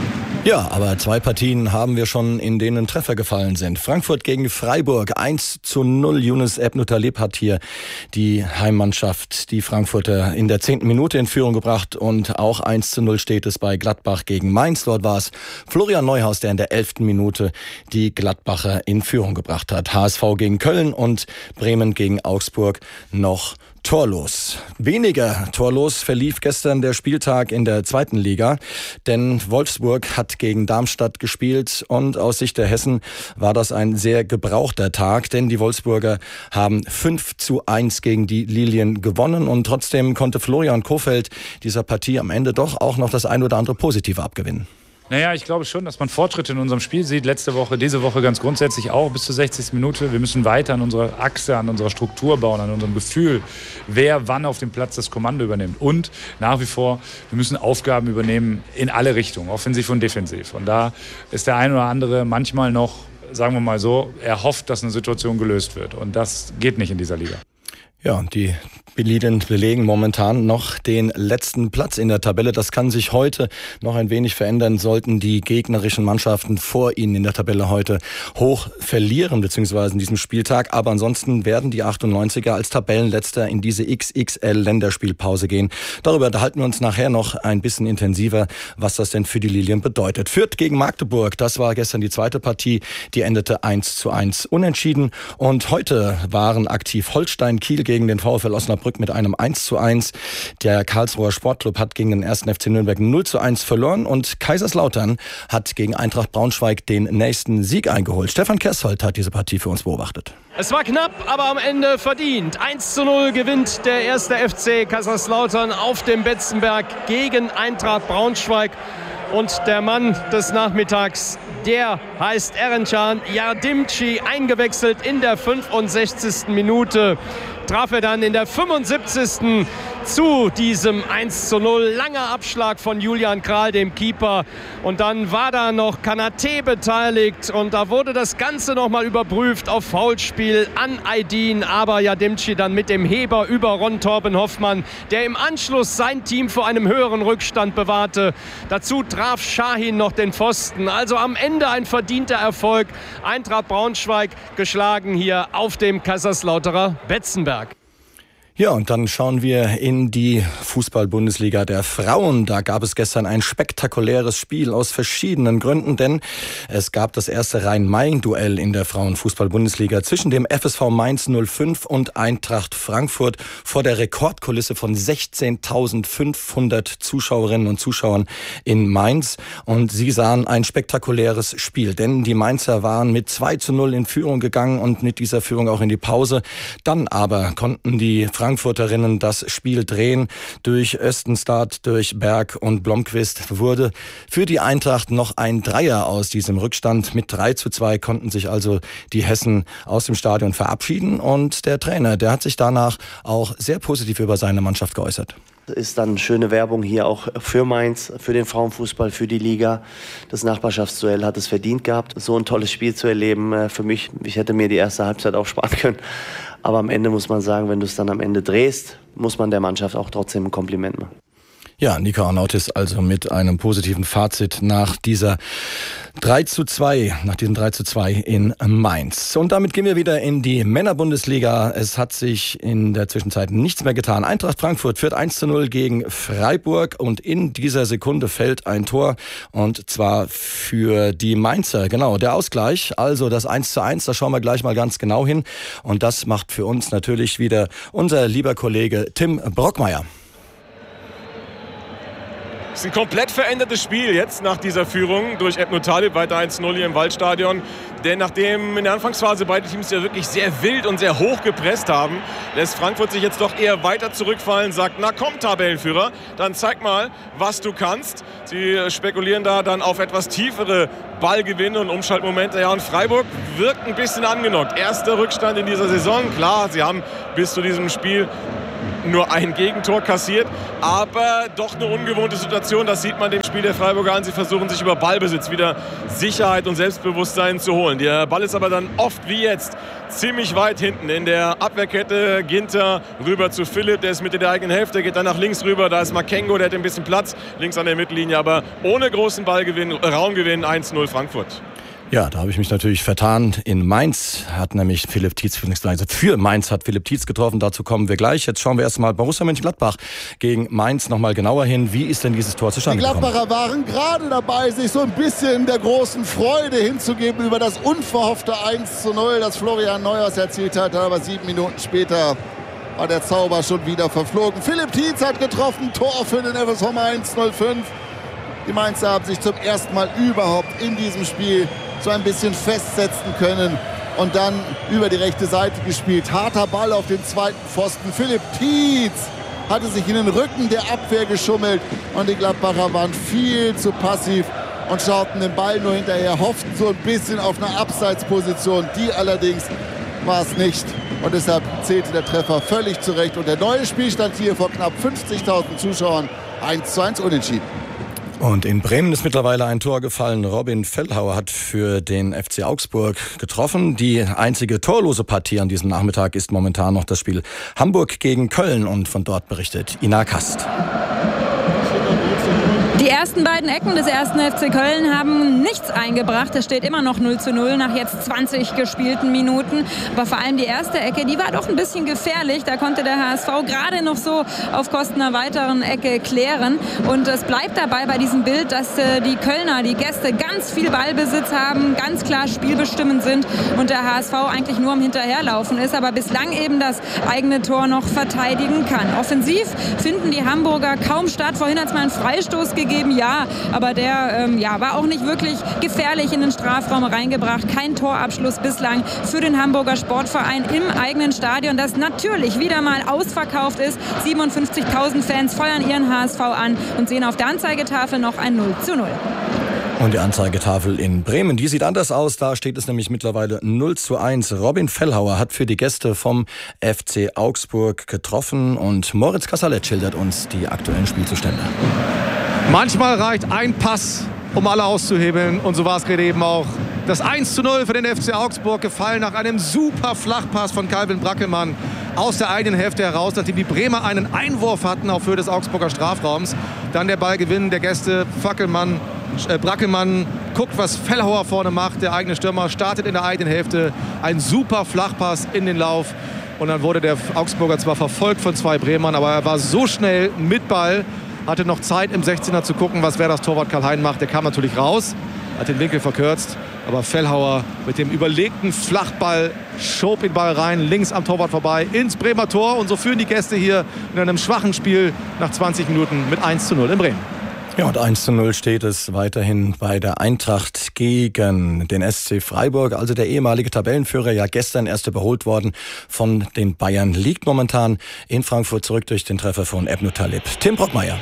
Ja, aber zwei Partien haben wir schon, in denen Treffer gefallen sind. Frankfurt gegen Freiburg, eins zu null. Yunus Ebnutaleb hat hier die Heimmannschaft, die Frankfurter, in der zehnten Minute in Führung gebracht. Und auch eins zu null steht es bei Gladbach gegen Mainz. Dort war es Florian Neuhaus, der in der elften Minute die Gladbacher in Führung gebracht hat. H S V gegen Köln und Bremen gegen Augsburg noch torlos. Weniger torlos verlief gestern der Spieltag in der zweiten Liga, denn Wolfsburg hat gegen Darmstadt gespielt und aus Sicht der Hessen war das ein sehr gebrauchter Tag, denn die Wolfsburger haben fünf zu eins gegen die Lilien gewonnen und trotzdem konnte Florian Kohfeldt dieser Partie am Ende doch auch noch das ein oder andere Positive abgewinnen. Naja, ich glaube schon, dass man Fortschritte in unserem Spiel sieht. Letzte Woche, diese Woche ganz grundsätzlich auch bis zur sechzigsten Minute. Wir müssen weiter an unserer Achse, an unserer Struktur bauen, an unserem Gefühl, wer wann auf dem Platz das Kommando übernimmt. Und nach wie vor, wir müssen Aufgaben übernehmen in alle Richtungen, offensiv und defensiv. Und da ist der ein oder andere manchmal noch, sagen wir mal so, er hofft, dass eine Situation gelöst wird. Und das geht nicht in dieser Liga. Ja, die Lilien belegen momentan noch den letzten Platz in der Tabelle. Das kann sich heute noch ein wenig verändern, sollten die gegnerischen Mannschaften vor ihnen in der Tabelle heute hoch verlieren, beziehungsweise in diesem Spieltag. Aber ansonsten werden die achtundneunziger als Tabellenletzter in diese X X L-Länderspielpause gehen. Darüber unterhalten wir uns nachher noch ein bisschen intensiver, was das denn für die Lilien bedeutet. Fürth gegen Magdeburg, das war gestern die zweite Partie. Die endete eins zu eins unentschieden. Und heute waren aktiv Holstein Kiel gegen den VfL Osnabrück mit einem eins zu eins. Der Karlsruher Sportclub hat gegen den ersten F C Nürnberg null zu eins verloren und Kaiserslautern hat gegen Eintracht Braunschweig den nächsten Sieg eingeholt. Stefan Kersholt hat diese Partie für uns beobachtet. Es war knapp, aber am Ende verdient. eins zu null gewinnt der erste F C Kaiserslautern auf dem Betzenberg gegen Eintracht Braunschweig. Und der Mann des Nachmittags, der heißt Erencan Yardimci, eingewechselt in der fünfundsechzigsten Minute. Traf er dann in der fünfundsiebzigsten zu diesem eins zu null. Langer Abschlag von Julian Kral, dem Keeper. Und dann war da noch Kanaté beteiligt. Und da wurde das Ganze nochmal überprüft auf Foulspiel an Aydin. Aber Yadimci dann mit dem Heber über Ron Torben Hoffmann, der im Anschluss sein Team vor einem höheren Rückstand bewahrte. Dazu traf Şahin noch den Pfosten. Also am Ende ein verdienter Erfolg. Eintracht Braunschweig geschlagen hier auf dem Kaiserslauterer Betzenberg. Ja, und dann schauen wir in die Fußball-Bundesliga der Frauen. Da gab es gestern ein spektakuläres Spiel aus verschiedenen Gründen, denn es gab das erste Rhein-Main-Duell in der Frauen-Fußball-Bundesliga zwischen dem F S V Mainz null fünf und Eintracht Frankfurt vor der Rekordkulisse von sechzehntausendfünfhundert Zuschauerinnen und Zuschauern in Mainz. Und sie sahen ein spektakuläres Spiel, denn die Mainzer waren mit zwei zu null in Führung gegangen und mit dieser Führung auch in die Pause. Dann aber konnten die Frankfurterinnen das Spiel drehen. Durch Östenstad, durch Berg und Blomqvist wurde für die Eintracht noch ein Dreier aus diesem Rückstand. Mit drei zu zwei konnten sich also die Hessen aus dem Stadion verabschieden. Und der Trainer, der hat sich danach auch sehr positiv über seine Mannschaft geäußert. Ist dann schöne Werbung hier auch für Mainz, für den Frauenfußball, für die Liga. Das Nachbarschaftsduell hat es verdient gehabt, so ein tolles Spiel zu erleben. Für mich, ich hätte mir die erste Halbzeit auch sparen können. Aber am Ende muss man sagen, wenn du es dann am Ende drehst, muss man der Mannschaft auch trotzdem ein Kompliment machen. Ja, Nico Arnautis also mit einem positiven Fazit nach dieser drei zu zwei, nach diesem drei zu zwei in Mainz. Und damit gehen wir wieder in die Männerbundesliga. Es hat sich in der Zwischenzeit nichts mehr getan. Eintracht Frankfurt führt eins zu null gegen Freiburg und in dieser Sekunde fällt ein Tor und zwar für die Mainzer. Genau, der Ausgleich, also das eins zu eins, da schauen wir gleich mal ganz genau hin und das macht für uns natürlich wieder unser lieber Kollege Tim Brockmeier. Es ist ein komplett verändertes Spiel jetzt nach dieser Führung durch Ebnu Talib, weiter eins zu null hier im Waldstadion. Denn nachdem in der Anfangsphase beide Teams ja wirklich sehr wild und sehr hoch gepresst haben, lässt Frankfurt sich jetzt doch eher weiter zurückfallen, sagt, na komm Tabellenführer, dann zeig mal, was du kannst. Sie spekulieren da dann auf etwas tiefere Ballgewinne und Umschaltmomente. Ja, und Freiburg wirkt ein bisschen angenockt. Erster Rückstand in dieser Saison. Klar, sie haben bis zu diesem Spiel nur ein Gegentor kassiert, aber doch eine ungewohnte Situation. Das sieht man dem Spiel der Freiburger an. Sie versuchen sich über Ballbesitz wieder Sicherheit und Selbstbewusstsein zu holen. Der Ball ist aber dann oft wie jetzt ziemlich weit hinten in der Abwehrkette. Ginter rüber zu Philipp, der ist Mitte der eigenen Hälfte, geht dann nach links rüber. Da ist Makengo, der hat ein bisschen Platz links an der Mittellinie, aber ohne großen Ballgewinn, Raumgewinn eins zu null Frankfurt. Ja, da habe ich mich natürlich vertan. In Mainz hat nämlich Philipp Tietz, für Mainz hat Philipp Tietz getroffen. Dazu kommen wir gleich. Jetzt schauen wir erstmal Borussia Mönchengladbach gegen Mainz nochmal genauer hin. Wie ist denn dieses Tor zustande gekommen? Die Gladbacher waren gerade dabei, sich so ein bisschen der großen Freude hinzugeben über das unverhoffte eins zu null, das Florian Neuhaus erzielt hat. Aber sieben Minuten später war der Zauber schon wieder verflogen. Philipp Tietz hat getroffen, Tor für den F S V Mainz null fünf. Die Mainzer haben sich zum ersten Mal überhaupt in diesem Spiel so ein bisschen festsetzen können und dann über die rechte Seite gespielt. Harter Ball auf den zweiten Pfosten. Philipp Tietz hatte sich in den Rücken der Abwehr geschummelt und die Gladbacher waren viel zu passiv und schauten den Ball nur hinterher, hofften so ein bisschen auf eine Abseitsposition. Die allerdings war es nicht und deshalb zählte der Treffer völlig zurecht und der neue Spielstand hier vor knapp fünfzigtausend Zuschauern eins zu eins unentschieden. Und in Bremen ist mittlerweile ein Tor gefallen. Robin Feldhauer hat für den F C Augsburg getroffen. Die einzige torlose Partie an diesem Nachmittag ist momentan noch das Spiel Hamburg gegen Köln. Und von dort berichtet Ina Kast. Die ersten beiden Ecken des ersten F C Köln haben nichts eingebracht. Es steht immer noch null zu null nach jetzt zwanzig gespielten Minuten. Aber vor allem die erste Ecke, die war doch ein bisschen gefährlich. Da konnte der H S V gerade noch so auf Kosten einer weiteren Ecke klären. Und es bleibt dabei bei diesem Bild, dass die Kölner, die Gäste, ganz viel Ballbesitz haben, ganz klar spielbestimmend sind und der H S V eigentlich nur am Hinterherlaufen ist, aber bislang eben das eigene Tor noch verteidigen kann. Offensiv finden die Hamburger kaum statt. Vorhin hat es mal einen Freistoß gegeben. Ja, aber der ähm, ja, war auch nicht wirklich gefährlich in den Strafraum reingebracht. Kein Torabschluss bislang für den Hamburger Sportverein im eigenen Stadion, das natürlich wieder mal ausverkauft ist. siebenundfünfzigtausend Fans feuern ihren H S V an und sehen auf der Anzeigetafel noch ein null zu null. Und die Anzeigetafel in Bremen, die sieht anders aus. Da steht es nämlich mittlerweile null zu eins. Robin Fellhauer hat für die Gäste vom F C Augsburg getroffen und Moritz Kassalet schildert uns die aktuellen Spielzustände. Manchmal reicht ein Pass, um alle auszuhebeln, und so war es gerade eben auch. Das eins zu null für den F C Augsburg gefallen nach einem super Flachpass von Calvin Brackelmann aus der eigenen Hälfte heraus, nachdem die Bremer einen Einwurf hatten auf Höhe des Augsburger Strafraums. Dann der Ballgewinn der Gäste, Fackelmann, äh, Brackelmann guckt, was Fellhauer vorne macht. Der eigene Stürmer startet in der eigenen Hälfte. Ein super Flachpass in den Lauf. Und dann wurde der Augsburger zwar verfolgt von zwei Bremern, aber er war so schnell mit Ball, hatte noch Zeit im sechzehner zu gucken, was wer das Torwart Karl-Hein macht. Der kam natürlich raus, hat den Winkel verkürzt. Aber Fellhauer mit dem überlegten Flachball schob den Ball rein, links am Torwart vorbei, ins Bremer Tor. Und so führen die Gäste hier in einem schwachen Spiel nach zwanzig Minuten mit eins zu null in Bremen. Ja, und eins zu null steht es weiterhin bei der Eintracht gegen den S C Freiburg. Also der ehemalige Tabellenführer, ja gestern erst überholt worden von den Bayern, liegt momentan in Frankfurt zurück durch den Treffer von Ebnu Talib. Tim Brockmeier.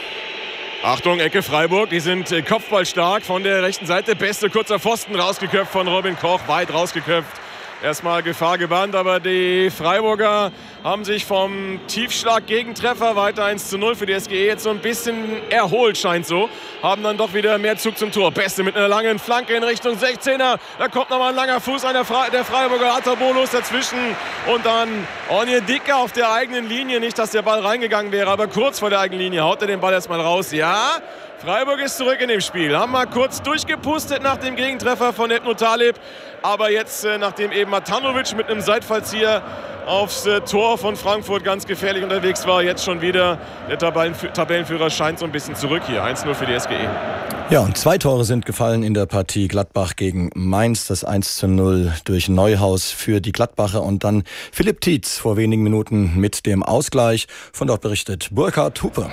Achtung, Ecke Freiburg, die sind äh, kopfballstark von der rechten Seite. Beste kurzer Pfosten rausgeköpft von Robin Koch, weit rausgeköpft. Erstmal Gefahr gebannt, aber die Freiburger haben sich vom Tiefschlag-Gegentreffer weiter eins zu null für die S G E jetzt so ein bisschen erholt, scheint so. Haben dann doch wieder mehr Zug zum Tor. Beste mit einer langen Flanke in Richtung sechzehner. Da kommt nochmal ein langer Fuß an der, Fre- der Freiburger Atabolos dazwischen. Und dann Onyedika auf der eigenen Linie. Nicht, dass der Ball reingegangen wäre, aber kurz vor der eigenen Linie haut er den Ball erstmal raus. Ja, Freiburg ist zurück in dem Spiel. Haben mal kurz durchgepustet nach dem Gegentreffer von Ebnu Talib. Aber jetzt, äh, nachdem eben Matanovic mit einem Seitfallzieher aufs äh, Tor von Frankfurt ganz gefährlich unterwegs war, jetzt schon wieder der Tabellenf- Tabellenführer scheint so ein bisschen zurück hier. eins zu null für die S G E. Ja, und zwei Tore sind gefallen in der Partie Gladbach gegen Mainz. Das eins zu null durch Neuhaus für die Gladbacher und dann Philipp Tietz vor wenigen Minuten mit dem Ausgleich. Von dort berichtet Burkhard Hupe.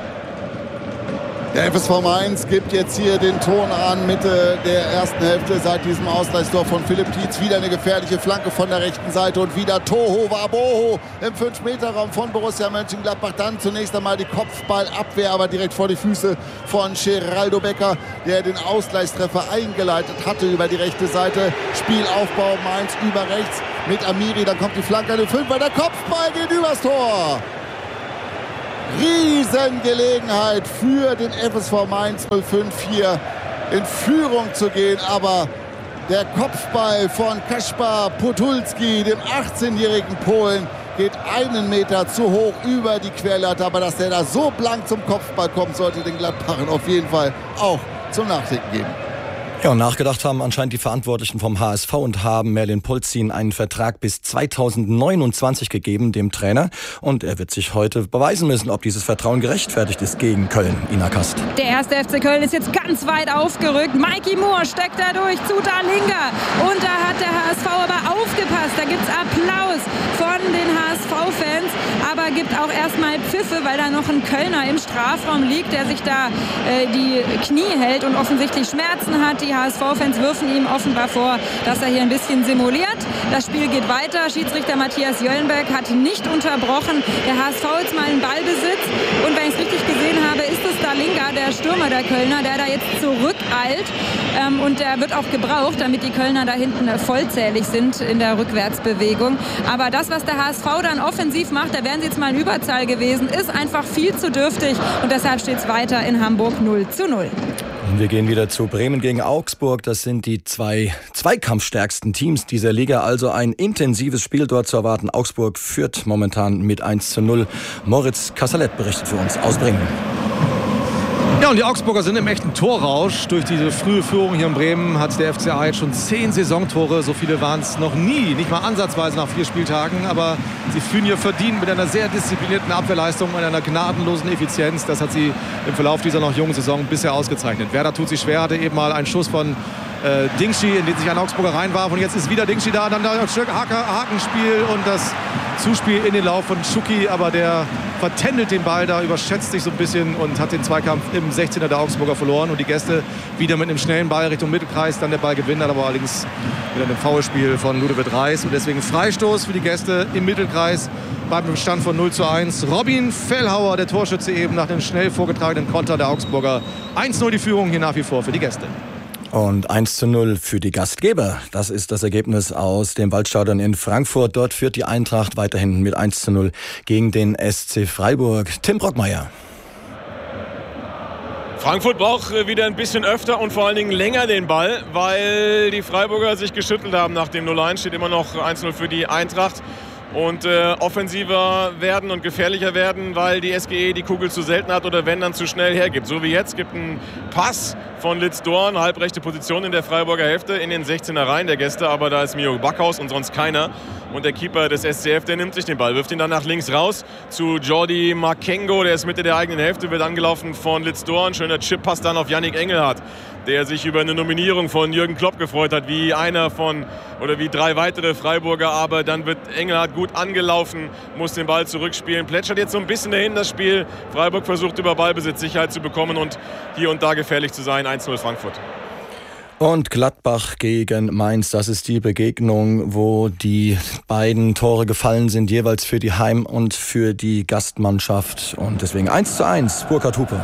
Der F S V Mainz gibt jetzt hier den Ton an, Mitte der ersten Hälfte seit diesem Ausgleichstor von Philipp Tietz. Wieder eine gefährliche Flanke von der rechten Seite und wieder Toho Waboho im fünf Meter Raum von Borussia Mönchengladbach. Dann zunächst einmal die Kopfballabwehr, aber direkt vor die Füße von Geraldo Becker, der den Ausgleichstreffer eingeleitet hatte über die rechte Seite. Spielaufbau Mainz über rechts mit Amiri, dann kommt die Flanke an den Fünfer, der Kopfball geht übers Tor. Riesengelegenheit für den F S V Mainz null fünf hier in Führung zu gehen, aber der Kopfball von Kaspar Podolski, dem achtzehnjährigen Polen, geht einen Meter zu hoch über die Querlatte, aber dass der da so blank zum Kopfball kommt, sollte den Gladbachern auf jeden Fall auch zum Nachdenken geben. Ja, und nachgedacht haben anscheinend die Verantwortlichen vom H S V und haben Merlin Polzin einen Vertrag bis zweitausendneunundzwanzig gegeben, dem Trainer. Und er wird sich heute beweisen müssen, ob dieses Vertrauen gerechtfertigt ist gegen Köln. Ina Kast. Der erste F C Köln ist jetzt ganz weit aufgerückt. Mikey Moore steckt da durch zu Dalinga. Und da hat der H S V aber aufgepasst. Da gibt es Applaus von den H S V-Fans. Aber gibt auch erstmal Pfiffe, weil da noch ein Kölner im Strafraum liegt, der sich da äh, die Knie hält und offensichtlich Schmerzen hat. Die H S V-Fans wirfen ihm offenbar vor, dass er hier ein bisschen simuliert. Das Spiel geht weiter. Schiedsrichter Matthias Jöllenberg hat nicht unterbrochen. Der H S V jetzt mal in Ballbesitz. Und wenn ich es richtig gesehen habe, ist es Dalinga, der Stürmer der Kölner, der da jetzt zurückeilt. Ähm, und der wird auch gebraucht, damit die Kölner da hinten vollzählig sind in der Rückwärtsbewegung. Aber das, was der H S V dann offensiv macht, da wären sie jetzt mal in Überzahl gewesen, ist einfach viel zu dürftig. Und deshalb steht es weiter in Hamburg null zu null. Und wir gehen wieder zu Bremen gegen Augsburg. Das sind die zwei zweikampfstärksten Teams dieser Liga. Also ein intensives Spiel dort zu erwarten. Augsburg führt momentan mit eins zu null. Moritz Kassalet berichtet für uns aus Bremen. Ja, und die Augsburger sind im echten Torrausch. Durch diese frühe Führung hier in Bremen hat der F C A jetzt schon zehn Saisontore. So viele waren es noch nie, nicht mal ansatzweise nach vier Spieltagen. Aber sie führen hier verdient mit einer sehr disziplinierten Abwehrleistung und einer gnadenlosen Effizienz. Das hat sie im Verlauf dieser noch jungen Saison bisher ausgezeichnet. Werder tut sich schwer, hatte eben mal einen Schuss von äh, Dingschi, in den sich ein Augsburger reinwarf. Und jetzt ist wieder Dingschi da, dann da ein Stück Hakenspiel und das Zuspiel in den Lauf von Schuki, aber der vertändelt den Ball da, überschätzt sich so ein bisschen und hat den Zweikampf im sechzehner der Augsburger verloren. Und die Gäste wieder mit einem schnellen Ball Richtung Mittelkreis, dann der Ball gewinnt, aber allerdings wieder ein Foulspiel von Ludovic Reis. Und deswegen Freistoß für die Gäste im Mittelkreis beim Stand von null zu eins. Robin Fellhauer, der Torschütze eben nach dem schnell vorgetragenen Konter der Augsburger. eins zu null die Führung hier nach wie vor für die Gäste. Und eins zu null für die Gastgeber. Das ist das Ergebnis aus dem Waldstadion in Frankfurt. Dort führt die Eintracht weiterhin mit eins zu null gegen den S C Freiburg. Tim Brockmeier. Frankfurt braucht wieder ein bisschen öfter und vor allen Dingen länger den Ball, weil die Freiburger sich geschüttelt haben nach dem null eins. Steht immer noch eins zu null für die Eintracht. Und äh, offensiver werden und gefährlicher werden, weil die S G E die Kugel zu selten hat oder wenn dann zu schnell hergibt. So wie jetzt gibt ein Pass von Litz Dorn, halbrechte Position in der Freiburger Hälfte in den sechzehner Reihen der Gäste, aber da ist Mio Backhaus und sonst keiner. Und der Keeper des S C F, der nimmt sich den Ball, wirft ihn dann nach links raus zu Jordi Makengo, der ist Mitte der eigenen Hälfte, wird angelaufen von Litz Dorn. Schöner Chip-Pass dann auf Yannick Engelhardt, der sich über eine Nominierung von Jürgen Klopp gefreut hat, wie einer von oder wie drei weitere Freiburger, aber dann wird Engelhardt gut angelaufen, muss den Ball zurückspielen, plätschert jetzt so ein bisschen dahin das Spiel. Freiburg versucht über Ballbesitz Sicherheit zu bekommen und hier und da gefährlich zu sein. eins zu null Frankfurt. Und Gladbach gegen Mainz, das ist die Begegnung, wo die beiden Tore gefallen sind, jeweils für die Heim- und für die Gastmannschaft. Und deswegen eins zu eins, Burkhard Hupe.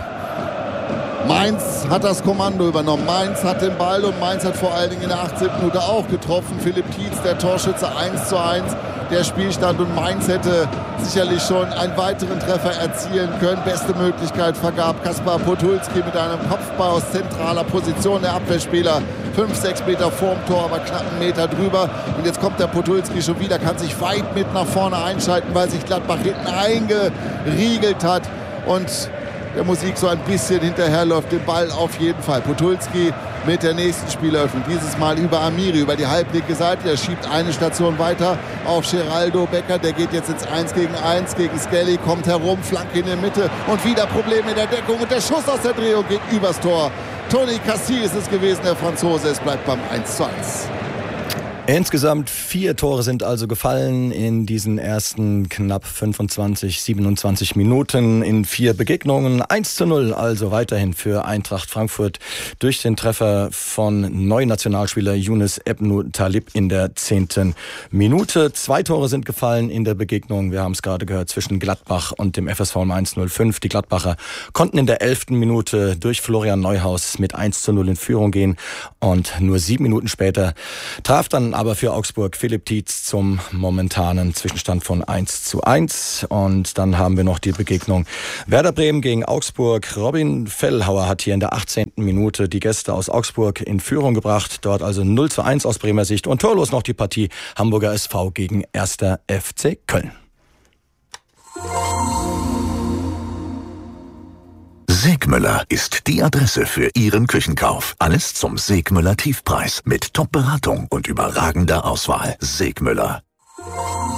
Mainz hat das Kommando übernommen. Mainz hat den Ball und Mainz hat vor allen Dingen in der achtzehnten Minute auch getroffen. Philipp Tietz, der Torschütze, eins zu eins. Der Spielstand und Mainz hätte sicherlich schon einen weiteren Treffer erzielen können. Beste Möglichkeit vergab Kaspar Podolski mit einem Kopfball aus zentraler Position. Der Abwehrspieler fünf, sechs Meter vorm Tor, aber knapp einen Meter drüber. Und jetzt kommt der Podolski schon wieder, kann sich weit mit nach vorne einschalten, weil sich Gladbach hinten eingeriegelt hat. Und der Musik so ein bisschen hinterherläuft, den Ball auf jeden Fall. Podolski mit der nächsten Spieleröffnung, dieses Mal über Amiri, über die halblinke Seite. Er schiebt eine Station weiter auf Geraldo Becker, der geht jetzt ins eins gegen eins gegen Skelly, kommt herum, Flanke in der Mitte und wieder Probleme in der Deckung und der Schuss aus der Drehung geht übers Tor. Tony Cassis ist es gewesen, der Franzose, es bleibt beim eins zu eins. Insgesamt vier Tore sind also gefallen in diesen ersten knapp fünfundzwanzig, siebenundzwanzig Minuten in vier Begegnungen. eins zu null also weiterhin für Eintracht Frankfurt durch den Treffer von Neunationalspieler Younes Ebnu Talib in der zehnten Minute. Zwei Tore sind gefallen in der Begegnung, wir haben es gerade gehört, zwischen Gladbach und dem F S V Mainz null fünf. Die Gladbacher konnten in der elften Minute durch Florian Neuhaus mit eins zu null in Führung gehen und nur sieben Minuten später traf dann aber für Augsburg Philipp Tietz zum momentanen Zwischenstand von eins zu eins. Und dann haben wir noch die Begegnung Werder Bremen gegen Augsburg. Robin Fellhauer hat hier in der achtzehnten Minute die Gäste aus Augsburg in Führung gebracht. Dort also null zu eins aus Bremer Sicht. Und torlos noch die Partie Hamburger S V gegen erster F C Köln. Segmüller ist die Adresse für Ihren Küchenkauf. Alles zum Segmüller Tiefpreis mit Top-Beratung und überragender Auswahl. Segmüller.